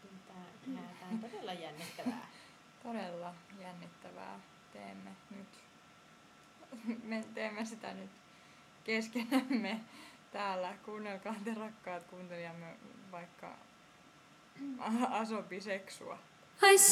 Tämä on todella jännittävää. Todella jännittävää teemme nyt. Me teemme sitä nyt keskenämme täällä. Kuunnelkaa te rakkaat kuuntelijamme vaikka asobiseksua.